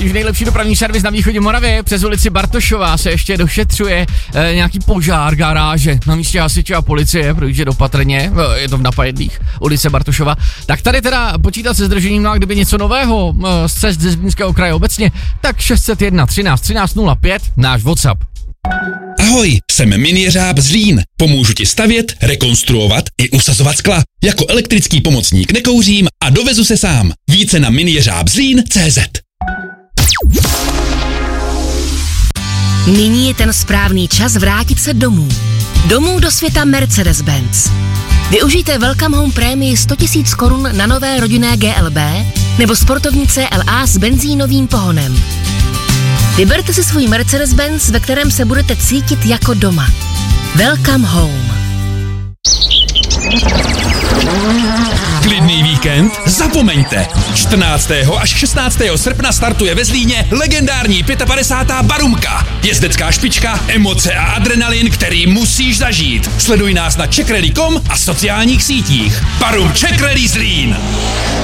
Už nejlepší dopravní servis na východě Moravy, přes ulici Bartošová se ještě došetřuje nějaký požár garáže. Na místě hasiče a policie, protože dopatrně, je to v Napajedlých, ulice Bartošova. Tak tady teda počítat se zdržením, no a kdyby něco nového z cest ze Zlínského kraje obecně, tak 601 13 13 05, náš WhatsApp. Ahoj, jsem minijeřáb Zlín. Pomůžu ti stavět, rekonstruovat i usazovat skla. Jako elektrický pomocník nekouřím a dovezu se sám. Více na minijeřábzlín.cz. Nyní je ten správný čas vrátit se domů. Domů do světa Mercedes-Benz. Využijte Welcome Home prémii 100 000 korun na nové rodinné GLB nebo sportovní CLA s benzínovým pohonem. Vyberte si svůj Mercedes-Benz, ve kterém se budete cítit jako doma. Welcome home. Klidný víkend? Zapomeňte! 14. až 16. srpna startuje ve Zlíně legendární 55. Barumka. Jezdecká špička, emoce a adrenalin, který musíš zažít. Sleduj nás na czeckrally.com a sociálních sítích. Barum Czech Rally Zlín.